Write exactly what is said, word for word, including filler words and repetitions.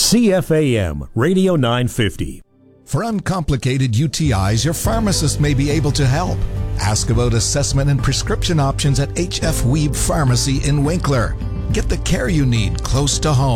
C F A M Radio nine fifty. For uncomplicated U T Is, your pharmacist may be able to help. Ask about assessment and prescription options at H F Weeb Pharmacy in Winkler. Get the care you need close to home.